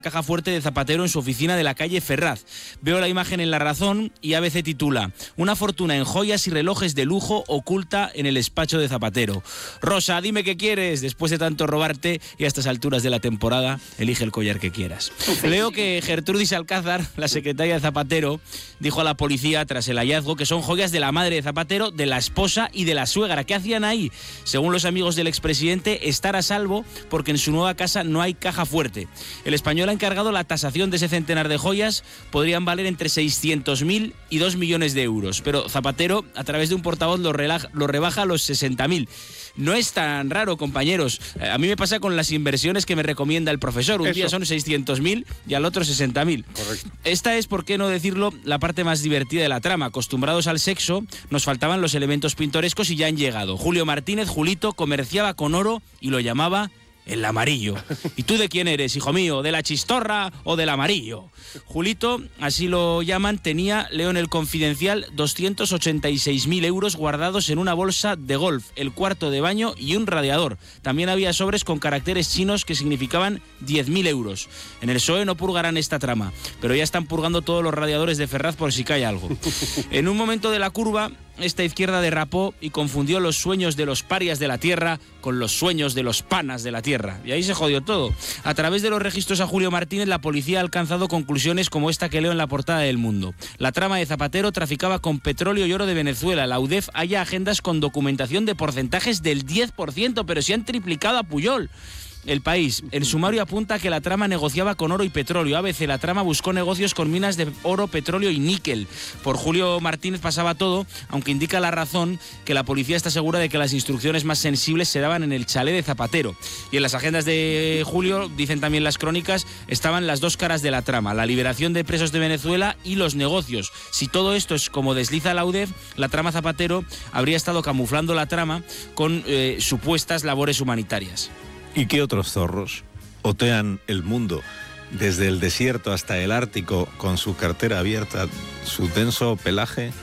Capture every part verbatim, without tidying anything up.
caja fuerte de Zapatero en su oficina de la calle Ferraz. Veo la imagen en La Razón y A B C titula: una fortuna en joyas y relojes de lujo oculta en el despacho de Zapatero. Rosa, dime qué quieres. Después de tanto robarte y a estas alturas de la temporada, elige el collar que quieras. Leo que Gertrudis Alcázar, la secretaria de Zapatero, dijo a la policía tras el hallazgo que son joyas de la madre de Zapatero, de la esposa y de la suegra. ¿Qué hacían ahí? Según los amigos del expresidente, estar a salvo porque en su nueva casa no hay caja fuerte. El Español ha encargado la tasación de ese centenar de joyas. Podrían valer entre seiscientos mil y dos millones de euros, pero Zapatero, a través de un portavoz, lo, relaja, lo rebaja a los sesenta mil. No es tan raro, compañeros. A mí me pasa con las inversiones que me recomienda el profesor. Un Eso. día son seiscientos mil y al otro sesenta mil. Esta es, por qué no decirlo, la parte más divertida de la trama. Acostumbrados al sexo, nos faltaban los elementos pintorescos y ya han llegado. Julio Martínez, Julito, comerciaba con oro y lo llamaba el amarillo. ¿Y tú de quién eres, hijo mío? ¿De la chistorra o del amarillo? Julito, así lo llaman, tenía, leo en el Confidencial, doscientos ochenta y seis mil euros guardados en una bolsa de golf, el cuarto de baño y un radiador. También había sobres con caracteres chinos que significaban diez mil euros. En el P S O E no purgarán esta trama, pero ya están purgando todos los radiadores de Ferraz por si cae algo. En un momento de la curva, esta izquierda derrapó y confundió los sueños de los parias de la tierra con los sueños de los panas de la tierra. Y ahí se jodió todo. A través de los registros a Julio Martínez, la policía ha alcanzado conclusiones como esta que leo en la portada del Mundo. La trama de Zapatero traficaba con petróleo y oro de Venezuela. La U D E F halla agendas con documentación de porcentajes del diez por ciento, pero se han triplicado a Puyol. El País. El sumario apunta que la trama negociaba con oro y petróleo. A B C. La trama buscó negocios con minas de oro, petróleo y níquel. Por Julio Martínez pasaba todo, aunque indica La Razón que la policía está segura de que las instrucciones más sensibles se daban en el chalet de Zapatero. Y en las agendas de Julio, dicen también las crónicas, estaban las dos caras de la trama: la liberación de presos de Venezuela y los negocios. Si todo esto es como desliza la U D E F, la trama Zapatero habría estado camuflando la trama con eh, supuestas labores humanitarias. ¿Y qué otros zorros otean el mundo desde el desierto hasta el Ártico con su cartera abierta, su denso pelaje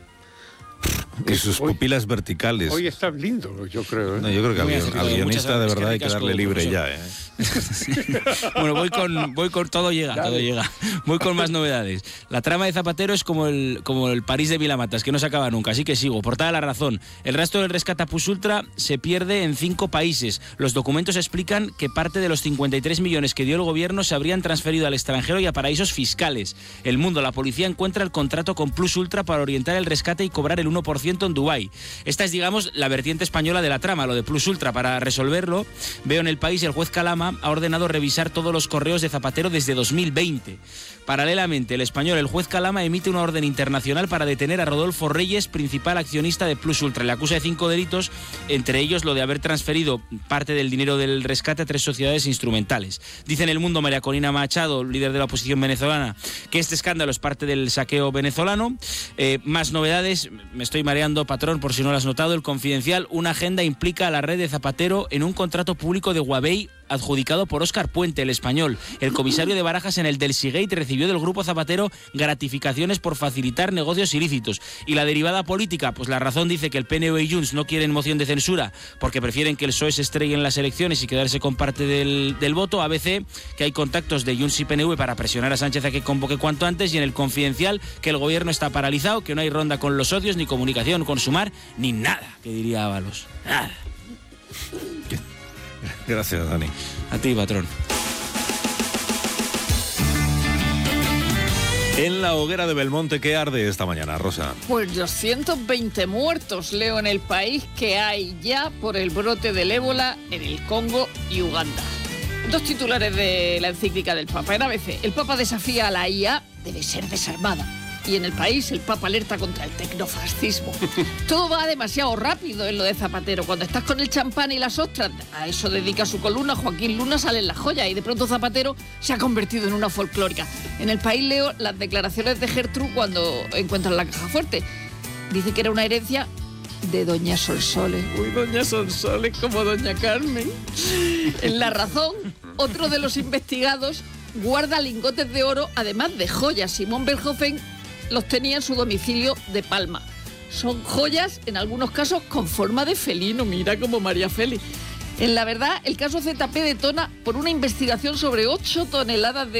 y sus hoy, pupilas verticales? Hoy estás lindo, yo creo. ¿eh? No, yo creo que al, guion, al guionista de verdad hay que darle libre ya. ¿eh? Bueno, voy con, voy con todo llega, Dale. todo llega. Voy con más novedades. La trama de Zapatero es como el, como el París de Vilamatas, que no se acaba nunca, así que sigo. Portada La Razón. El rastro del rescate a Plus Ultra se pierde en cinco países. Los documentos explican que parte de los cincuenta y tres millones que dio el gobierno se habrían transferido al extranjero y a paraísos fiscales. El Mundo. La policía encuentra el contrato con Plus Ultra para orientar el rescate y cobrar el uno por ciento en Dubái. Esta es, digamos, la vertiente española de la trama, lo de Plus Ultra. Para resolverlo, veo en El País, el juez Calama ha ordenado revisar todos los correos de Zapatero desde dos mil veinte. Paralelamente, El Español, el juez Calama emite una orden internacional para detener a Rodolfo Reyes, principal accionista de Plus Ultra. Le acusa de cinco delitos, entre ellos lo de haber transferido parte del dinero del rescate a tres sociedades instrumentales. Dice en El Mundo María Corina Machado, líder de la oposición venezolana, que este escándalo es parte del saqueo venezolano. Eh, más novedades, me estoy mareando, patrón, por si no lo has notado. El Confidencial, una agenda implica a la red de Zapatero en un contrato público de Huawei adjudicado por Óscar Puente. El Español. El comisario de Barajas en el Delsigate recibió del Grupo Zapatero gratificaciones por facilitar negocios ilícitos. Y la derivada política, pues La Razón dice que el P N V y Junts no quieren moción de censura porque prefieren que el P S O E se estrelle en las elecciones y quedarse con parte del, del voto. A B C, que hay contactos de Junts y P N V para presionar a Sánchez a que convoque cuanto antes. Y en el Confidencial, que el gobierno está paralizado, que no hay ronda con los socios, ni comunicación con Sumar, ni nada, que diría Ábalos. Nada. Gracias, Dani. A ti, patrón. En la hoguera de Belmonte, ¿qué arde esta mañana, Rosa? Pues doscientos veinte muertos, leo en El País, que hay ya por el brote del ébola en el Congo y Uganda. Dos titulares de la encíclica del Papa. En A B C, el Papa desafía a la I A, debe ser desarmada. Y en El País, el Papa alerta contra el tecnofascismo. Todo va demasiado rápido en lo de Zapatero. Cuando estás con el champán y las ostras, a eso dedica su columna. Joaquín Luna sale en La Joya y de pronto Zapatero se ha convertido en una folclórica. En El País leo las declaraciones de Gertrude cuando encuentran la caja fuerte. Dice que era una herencia de doña Sonsoles. Uy, doña Sonsoles, como doña Carmen. En La Razón, otro de los investigados guarda lingotes de oro, además de joyas. Simón Verhoeven los tenía en su domicilio de Palma. Son joyas, en algunos casos, con forma de felino, mira, como María Félix. En La Verdad, el caso Z P detona por una investigación sobre ocho toneladas de